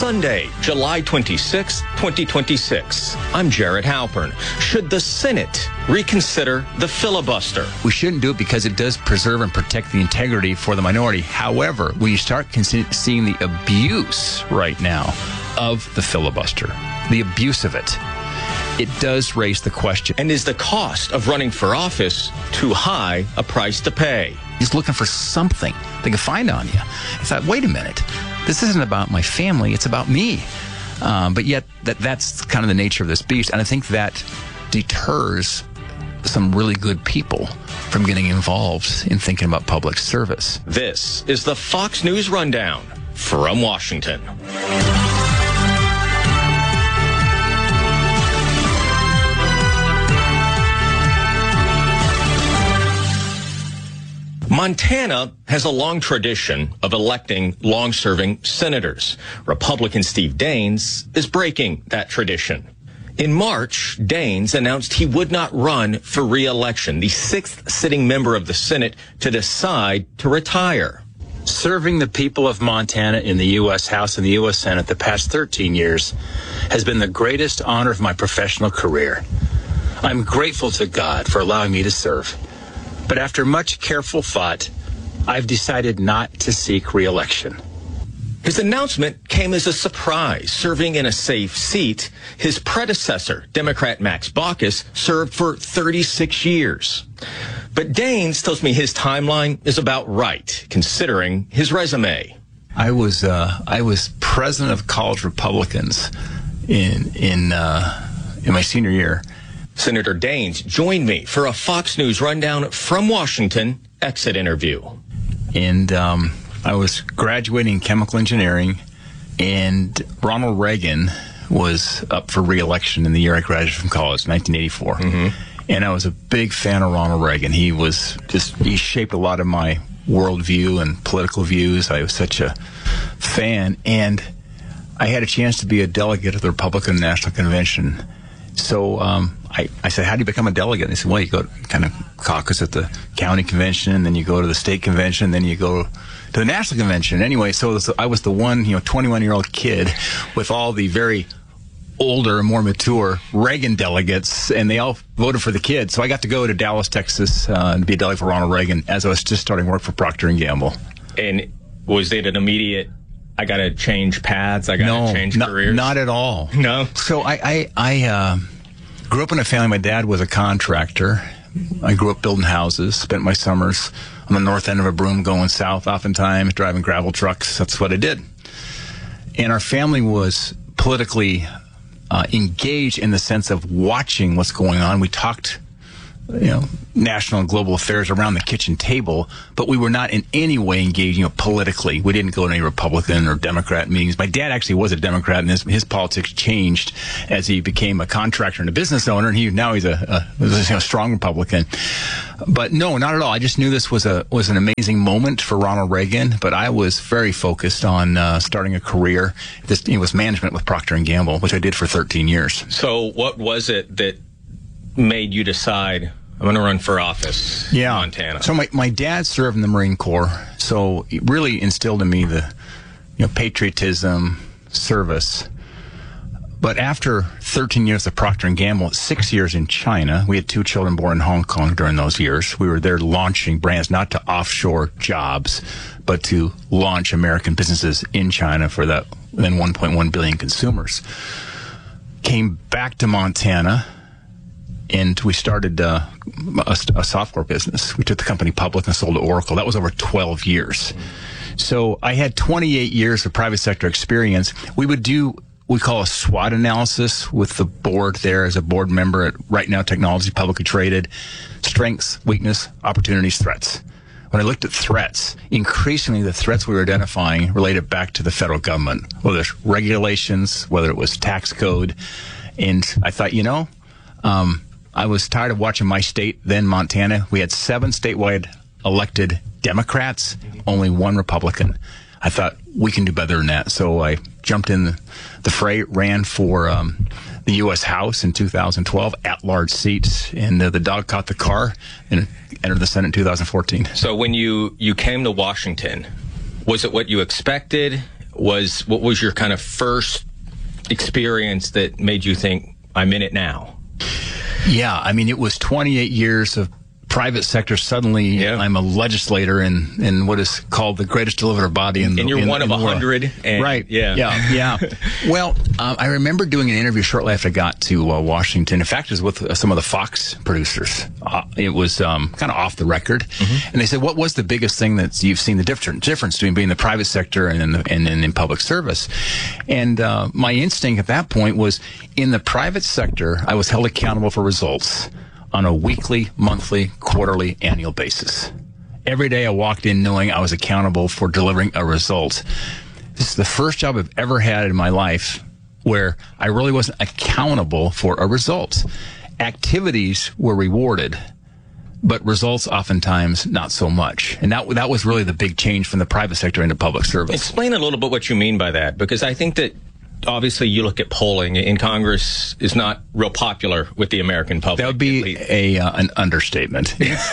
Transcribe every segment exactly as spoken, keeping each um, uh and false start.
Sunday, July twenty-sixth, twenty twenty-six. I'm Jared Halpern. Should the Senate reconsider the filibuster? We shouldn't do it because it does preserve and protect the integrity for the minority. However, when you start con- seeing the abuse right now of the filibuster, the abuse of it, it does raise the question. And is the cost of running for office too high a price to pay? He's looking for something they can find on you. I thought, wait a minute, this isn't about my family, it's about me. Um, but yet, that that's kind of the nature of this beast. And I think that deters some really good people from getting involved in thinking about public service. This is the Fox News Rundown from Washington. Montana has a long tradition of electing long-serving senators. Republican Steve Daines is breaking that tradition. In March, Daines announced he would not run for re-election, the sixth sitting member of the Senate to decide to retire. Serving the people of Montana in the U S House and the U S Senate the past thirteen years has been the greatest honor of my professional career. I'm grateful to God for allowing me to serve. But after much careful thought, I've decided not to seek re-election. His announcement came as a surprise. Serving in a safe seat, his predecessor, Democrat Max Baucus, served for thirty-six years. But Daines tells me his timeline is about right, considering his resume. I was uh, I was president of college Republicans in in uh, in my senior year. Senator Daines joined me for a Fox News Rundown from Washington exit interview. And um, I was graduating in chemical engineering, and Ronald Reagan was up for re-election in the year I graduated from college, nineteen eighty-four. Mm-hmm. And I was a big fan of Ronald Reagan. He was just, he shaped a lot of my worldview and political views. I was such a fan. And I had a chance to be a delegate at the Republican National Convention. So um, I, I said, how do you become a delegate? And they said, well, you go to kind of caucus at the county convention, then you go to the state convention, then you go to the national convention. Anyway, so this, I was the one, you know, twenty-one-year-old kid with all the very older, more mature Reagan delegates, and they all voted for the kid. So I got to go to Dallas, Texas, uh, and be a delegate for Ronald Reagan as I was just starting work for Procter and Gamble. And was it an immediate, I got to change paths, I got to no, change not, careers? Not at all. No? So I, I, I uh, grew up in a family. My dad was a contractor. I grew up building houses, spent my summers on the north end of a broom going south oftentimes, driving gravel trucks. That's what I did. And our family was politically uh, engaged in the sense of watching what's going on. We talked, you know, national and global affairs around the kitchen table, but we were not in any way engaged, you know, politically. We didn't go to any Republican or Democrat meetings. My dad actually was a Democrat, and his, his politics changed as he became a contractor and a business owner, and he now he's a, a, a you know, strong Republican. But no, not at all. I just knew this was a was an amazing moment for Ronald Reagan, but I was very focused on uh, starting a career. This it was management with Procter and Gamble, which I did for thirteen years. So what was it that made you decide, I'm going to run for office yeah. in Montana? So my, my dad served in the Marine Corps, so it really instilled in me the you know patriotism, service. But after thirteen years at Procter and Gamble, six years in China, we had two children born in Hong Kong during those years. We were there launching brands, not to offshore jobs, but to launch American businesses in China for that then one point one billion consumers. Came back to Montana, and we started uh, a, a software business. We took the company public and sold to Oracle. That was over twelve years. So I had twenty-eight years of private sector experience. We would do, we call a SWOT analysis with the board there as a board member at Right Now Technology, publicly traded. Strengths, weakness, opportunities, threats. When I looked at threats, increasingly the threats we were identifying related back to the federal government, whether it's regulations, whether it was tax code. And I thought, you know, um, I was tired of watching my state, then Montana. We had seven statewide elected Democrats, only one Republican. I thought we can do better than that. So I jumped in the, the fray, ran for um, the U S House in two thousand twelve, at-large seats, and uh, the dog caught the car and entered the Senate in two thousand fourteen. So when you, you came to Washington, was it what you expected? was what was your kind of first experience that made you think, I'm in it now? Yeah, I mean, it was twenty-eight years of private sector. Suddenly, yeah. I'm a legislator in, in what is called the greatest deliberative body in the And you're in, one in of a hundred. Right. Yeah. Yeah. Yeah. Well, um, I remember doing an interview shortly after I got to uh, Washington. In fact, it was with uh, some of the Fox producers. Uh, it was um, kind of off the record. Mm-hmm. And they said, what was the biggest thing that you've seen the different difference between being in the private sector and in, the, and, and in public service? And uh, my instinct at that point was, in the private sector, I was held accountable for results on a weekly, monthly, quarterly, annual basis. Every day I walked in knowing I was accountable for delivering a result. This is the first job I've ever had in my life where I really wasn't accountable for a result. Activities were rewarded, but results oftentimes not so much. And that that was really the big change from the private sector into public service. Explain a little bit what you mean by that, because I think that obviously you look at polling in Congress is not real popular with the American public. That would be a uh, an understatement.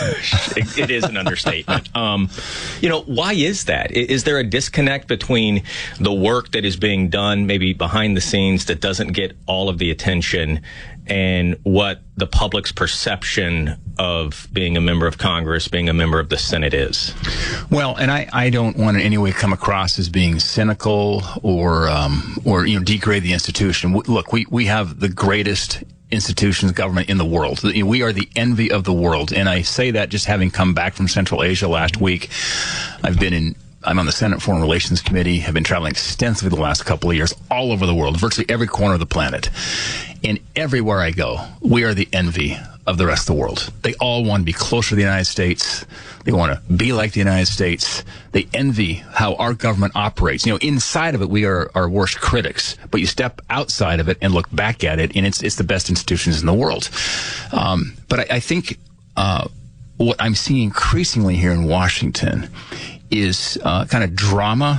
it, it is an understatement. Um, you know, why is that? Is there a disconnect between the work that is being done maybe behind the scenes that doesn't get all of the attention and what the public's perception of being a member of Congress, being a member of the Senate is? Well, and I, I don't want to in any way come across as being cynical or um, or you know degrade the institution. Look, we, we have the greatest institutions government in the world. We are the envy of the world, and I say that just having come back from Central Asia last week. I've been in I'm on the Senate Foreign Relations Committee, have been traveling extensively the last couple of years all over the world, virtually every corner of the planet. And everywhere I go, we are the envy of the rest of the world. They all want to be closer to the United States. They want to be like the United States. They envy how our government operates. You know, inside of it, we are our worst critics. But you step outside of it and look back at it, and it's it's the best institutions in the world. Um, but I, I think uh, what I'm seeing increasingly here in Washington is uh, kind of drama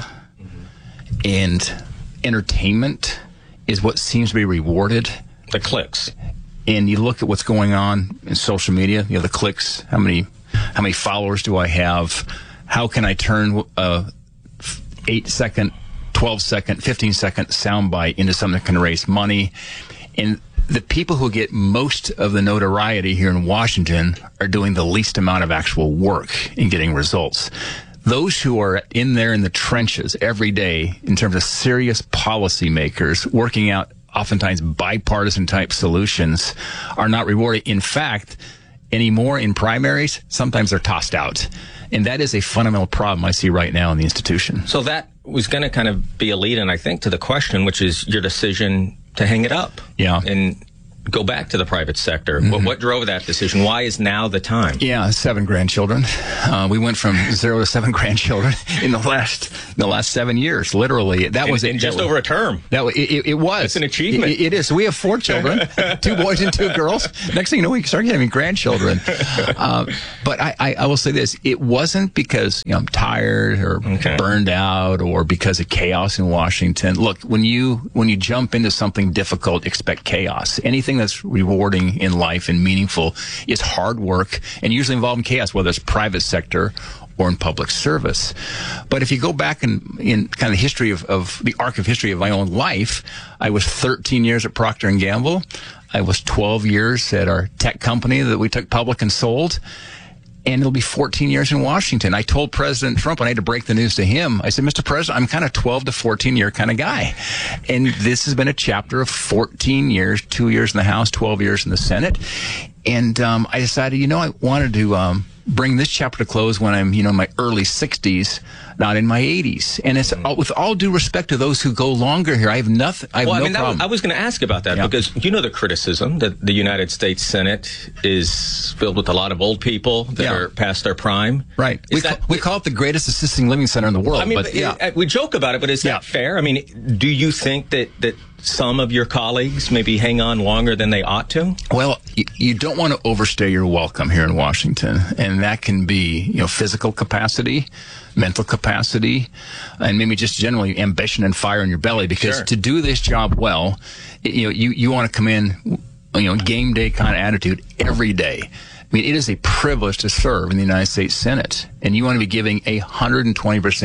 and entertainment is what seems to be rewarded. The clicks. And you look at what's going on in social media, you know, the clicks, how many how many followers do I have? How can I turn a eight second, twelve second, fifteen second soundbite into something that can raise money? And the people who get most of the notoriety here in Washington are doing the least amount of actual work in getting results. Those who are in there in the trenches every day in terms of serious policymakers working out oftentimes bipartisan type solutions are not rewarded. In fact, anymore in primaries, sometimes they're tossed out. And that is a fundamental problem I see right now in the institution. So that was going to kind of be a lead-in, I think, to the question, which is your decision to hang it up. Yeah. And go back to the private sector. Mm-hmm. What, what drove that decision? Why is now the time? Yeah, seven grandchildren. Uh, we went from zero to seven grandchildren in the last in the last seven years. Literally, that in, was in just that over was, a term. That was, it, it was. It's an achievement. It, it is. We have four children, two boys and two girls. Next thing you know, we start having grandchildren. Uh, but I, I, I will say this: it wasn't because you know I'm tired or okay. burned out or because of chaos in Washington. Look, when you when you jump into something difficult, expect chaos. Anything that's rewarding in life and meaningful is hard work and usually involving chaos, whether it's private sector or in public service. But if you go back in, in kind of the history of, of the arc of history of my own life, I was thirteen years at Procter and Gamble. I was twelve years at our tech company that we took public and sold. And it'll be fourteen years in Washington. I told President Trump, when I had to break the news to him, I said, Mister President, I'm kind of twelve to fourteen year kind of guy. And this has been a chapter of fourteen years, two years in the House, twelve years in the Senate. And um, I decided, you know, I wanted to um, bring this chapter to close when I'm, you know, in my early sixties, not in my eighties. And it's all, with all due respect to those who go longer here, I have nothing. I have well, no I mean, that problem. Was, I was going to ask about that yeah. because you know the criticism that the United States Senate is filled with a lot of old people that yeah. are past their prime. Right. We, that, call, we call it the greatest assisted living center in the world. I mean, but, yeah. it, we joke about it, but is yeah. that fair? I mean, do you think that that some of your colleagues maybe hang on longer than they ought to? Well, you, you don't want to overstay your welcome here in Washington, and that can be, you know, physical capacity, mental capacity, and maybe just generally ambition and fire in your belly. Because sure. to do this job well, you know, you, you want to come in, you know, game day kind of attitude every day. I mean, it is a privilege to serve in the United States Senate, and you want to be giving a one hundred twenty percent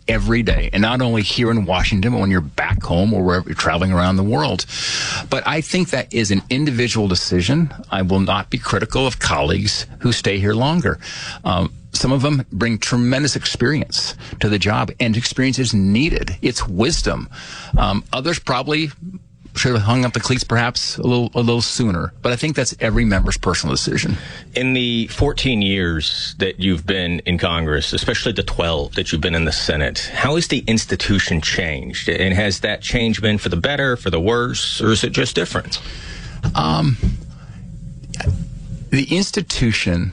every day, and not only here in Washington, but when you're back home or wherever you're traveling around the world. But I think that is an individual decision. I will not be critical of colleagues who stay here longer. Um, Some of them bring tremendous experience to the job, and experience is needed. It's wisdom. Um, others probably should have hung up the cleats perhaps a little a little sooner. But I think that's every member's personal decision. In the fourteen years that you've been in Congress, especially the twelve that you've been in the Senate, how has the institution changed? And has that change been for the better, for the worse, or is it just different? Um, the institution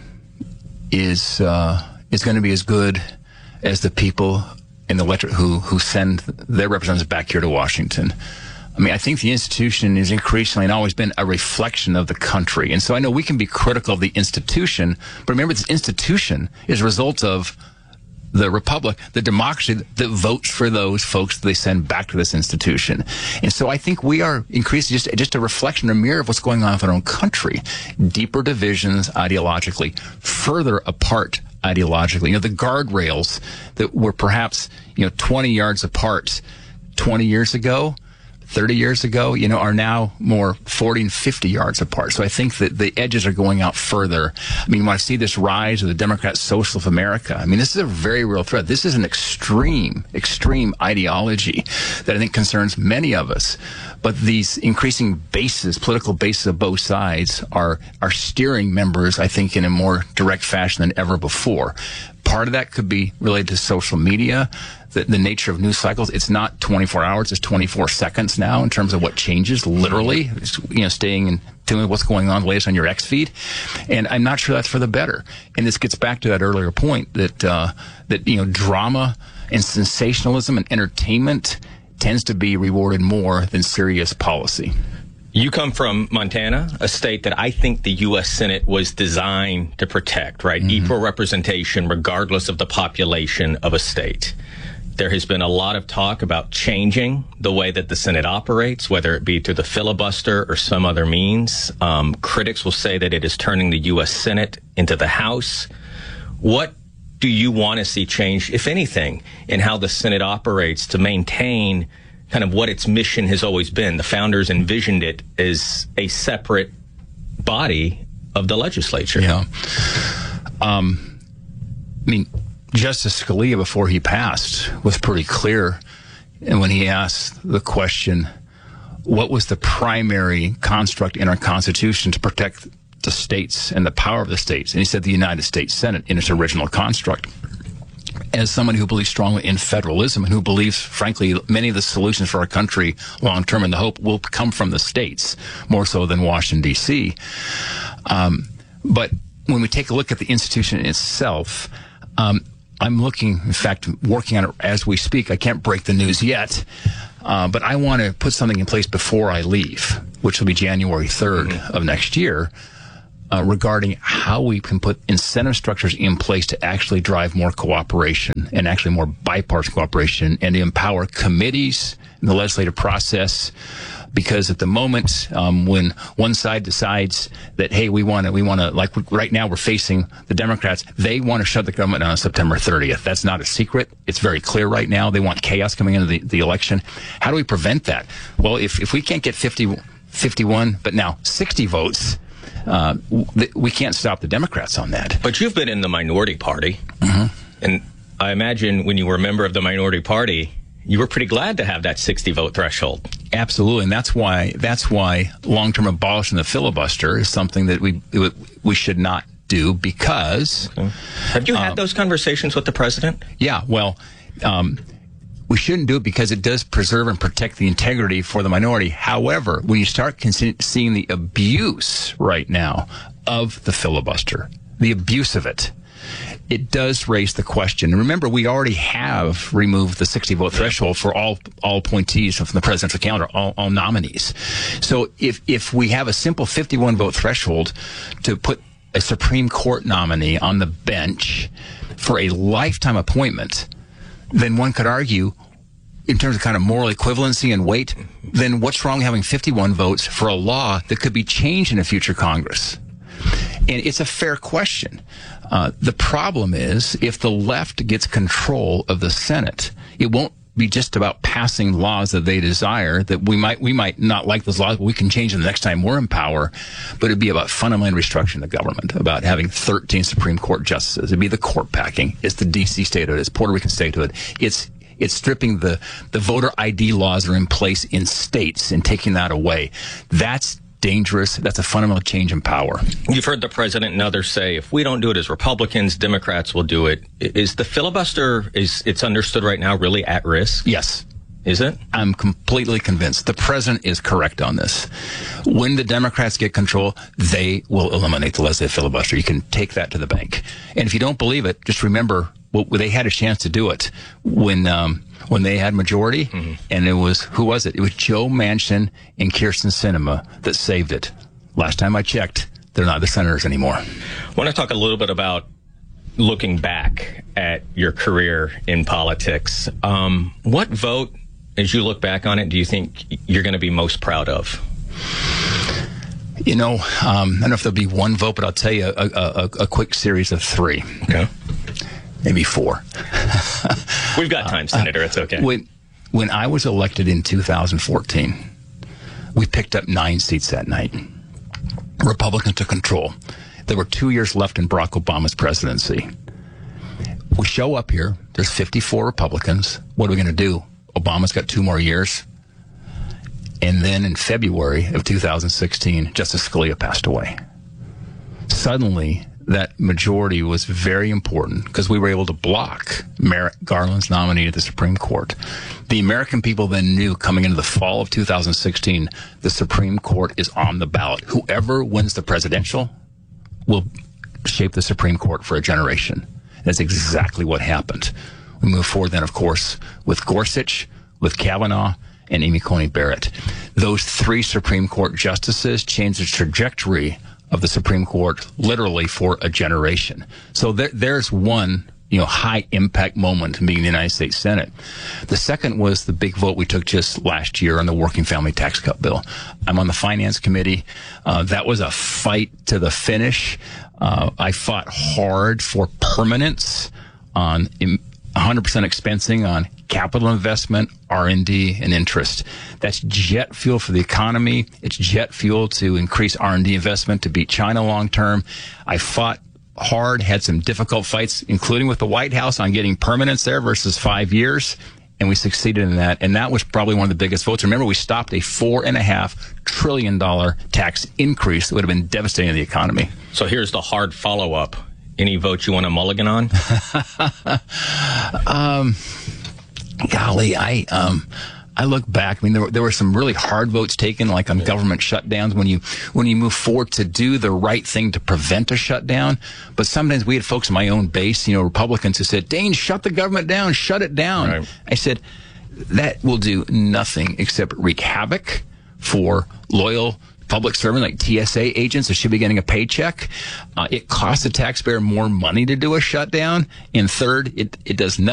is uh, is going to be as good as the people in the electorate who who send their representatives back here to Washington. I mean, I think the institution is increasingly and always been a reflection of the country. And so I know we can be critical of the institution, but remember, this institution is a result of the republic, the democracy that votes for those folks that they send back to this institution. And so I think we are increasingly just, just a reflection, a mirror of what's going on with our own country. Deeper divisions ideologically, further apart ideologically. You know, the guardrails that were perhaps, you know, twenty yards apart twenty years ago, thirty years ago, you know, are now more forty and fifty yards apart. So I think that the edges are going out further. I mean, when I see this rise of the Democrat Socialists of America, I mean, this is a very real threat. This is an extreme, extreme ideology that I think concerns many of us. But these increasing bases, political bases of both sides are, are steering members, I think, in a more direct fashion than ever before. Part of that could be related to social media, the, the nature of news cycles. It's not twenty-four hours, it's twenty-four seconds now in terms of what changes, literally. It's, you know, staying in tune with what's going on, the latest on your X feed. And I'm not sure that's for the better. And this gets back to that earlier point that, uh, that, you know, drama and sensationalism and entertainment tends to be rewarded more than serious policy. You come from Montana, a state that I think the U S Senate was designed to protect, right? Mm-hmm. Equal representation regardless of the population of a state. There has been a lot of talk about changing the way that the Senate operates, whether it be through the filibuster or some other means. Um, critics will say that it is turning the U S Senate into the House. What do you want to see change, if anything, in how the Senate operates to maintain kind of what its mission has always been? The founders envisioned it as a separate body of the legislature. Yeah. Um, I mean, Justice Scalia, before he passed, was pretty clear. And when he asked the question, what was the primary construct in our Constitution to protect the states and the power of the states? And he said the United States Senate in its original construct. As someone who believes strongly in federalism and who believes, frankly, many of the solutions for our country long-term and the hope will come from the states, more so than Washington, D C. Um, but when we take a look at the institution itself, um, I'm looking, in fact, working on it as we speak. I can't break the news yet, uh, but I want to put something in place before I leave, which will be January third mm-hmm. of next year, Uh, regarding how we can put incentive structures in place to actually drive more cooperation and actually more bipartisan cooperation and to empower committees in the legislative process. Because at the moment, um, when one side decides that, hey, we want to, we want to, like right now we're facing the Democrats, they want to shut the government down on September thirtieth. That's not a secret. It's very clear right now. They want chaos coming into the, the election. How do we prevent that? Well, if, if we can't get fifty, fifty-one, but now sixty votes, Uh, we can't stop the Democrats on that. But you've been in the minority party. Mm-hmm. And I imagine when you were a member of the minority party, you were pretty glad to have that sixty vote threshold. Absolutely. And that's why, that's why long-term abolishing the filibuster is something that we, we should not do because. Okay. Have you had um, those conversations with the president? Yeah. Well, um, we shouldn't do it because it does preserve and protect the integrity for the minority. However, when you start con- seeing the abuse right now of the filibuster, the abuse of it, it does raise the question. And remember, we already have removed the sixty vote threshold for all all appointees from the presidential calendar, all, all nominees. So if if we have a simple fifty-one vote threshold to put a Supreme Court nominee on the bench for a lifetime appointment, then one could argue, in terms of kind of moral equivalency and weight, then what's wrong with having fifty-one votes for a law that could be changed in a future Congress? And it's a fair question. Uh, the problem is, if the left gets control of the Senate, it won't be just about passing laws that they desire, that we might we might not like those laws, but we can change them the next time we're in power. But it'd be about fundamentally restructuring the government, about having thirteen Supreme Court justices. It'd be the court packing. It's the D C statehood. It's Puerto Rican statehood. It's it's stripping the, the voter I D laws that are in place in states and taking that away. That's dangerous. That's a fundamental change in power. You've heard the president and others say, if we don't do it as Republicans, Democrats will do it. Is the filibuster, is it's understood right now, really at risk? Yes. Is it? I'm completely convinced. The president is correct on this. When the Democrats get control, they will eliminate the legislative filibuster. You can take that to the bank. And if you don't believe it, just remember, well, they had a chance to do it when um, when they had majority, mm-hmm. and it was, who was it? It was Joe Manchin and Kyrsten Sinema that saved it. Last time I checked, they're not the senators anymore. I want to talk a little bit about looking back at your career in politics. Um, what vote, as you look back on it, do you think you're going to be most proud of? You know, um, I don't know if there'll be one vote, but I'll tell you a, a, a quick series of three. Okay. Maybe four. We've got time, Senator. It's okay. When, when I was elected in two thousand fourteen, we picked up nine seats that night. Republicans took control. There were two years left in Barack Obama's presidency. We show up here. There's fifty-four Republicans. What are we going to do? Obama's got two more years. And then in February of two thousand sixteen, Justice Scalia passed away. Suddenly, that majority was very important because we were able to block Merrick Garland's nominee to the Supreme Court. The American people then knew coming into the fall of two thousand sixteen, the Supreme Court is on the ballot. Whoever wins the presidential will shape the Supreme Court for a generation. That's exactly what happened. We move forward then, of course, with Gorsuch, with Kavanaugh, and Amy Coney Barrett. Those three Supreme Court justices changed the trajectory of the Supreme Court literally for a generation. So there, there's one, you know, high impact moment in being in the United States Senate. The second was the big vote we took just last year on the working family tax cut bill. I'm on the finance committee. Uh, that was a fight to the finish. Uh, I fought hard for permanence on one hundred percent expensing on capital investment, R and D, and interest. That's jet fuel for the economy. It's jet fuel to increase R and D investment to beat China long term. I fought hard, had some difficult fights, including with the White House on getting permanence there versus five years, and we succeeded in that. And that was probably one of the biggest votes. Remember, we stopped a four and a half trillion dollar tax increase that would have been devastating to the economy. So here's the hard follow-up. Any votes you want to mulligan on? um, golly, I um, I look back. I mean, there were, there were some really hard votes taken, like on government shutdowns. When you when you move forward to do the right thing to prevent a shutdown, but sometimes we had folks in my own base, you know, Republicans who said, "Dane, shut the government down, shut it down." Right. I said, that will do nothing except wreak havoc for loyal public servant like T S A agents that should be getting a paycheck. Uh, it costs the taxpayer more money to do a shutdown. And third, it, it does nothing.